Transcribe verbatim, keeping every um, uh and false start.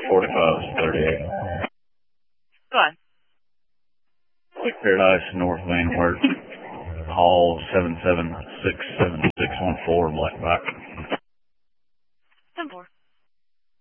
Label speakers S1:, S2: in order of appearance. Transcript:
S1: forty-five thirty-eight.
S2: Go on.
S1: Paradise, North Vanward, Hall seven seven six seven six one four, Black Rock.